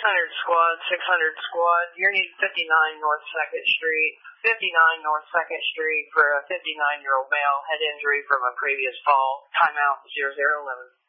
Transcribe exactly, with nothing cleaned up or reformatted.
hundred squad, six hundred squad. You're need fifty-nine North second Street. fifty-nine North second Street for a fifty-nine-year-old male. Head injury from a previous fall. Timeout zero zero eleven.